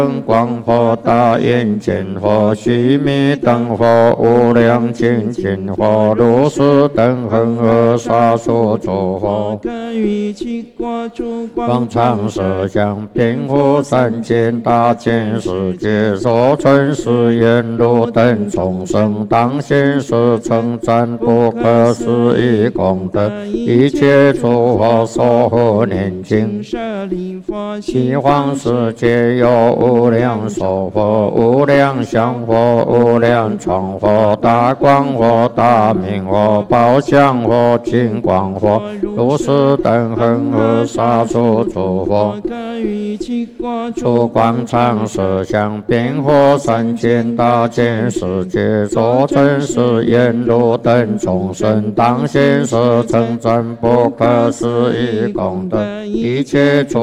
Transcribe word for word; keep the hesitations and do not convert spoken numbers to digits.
光佛大眼见佛，须弥灯佛，无量精进佛，如是等恒河沙数诸佛，广长舌相，遍覆三界大千世界，所存是言如等众生，当现是称赞不可思议功德，一切诸佛所护念经。西方世界有无量寿佛、无量相佛、无量常佛、大光佛、大明佛、宝相佛、金光佛，如是等恒河沙数诸佛，诸广长舌相，遍覆三界大千世界，所存是言如等众生，当现是称赞不可思议功德，一切诸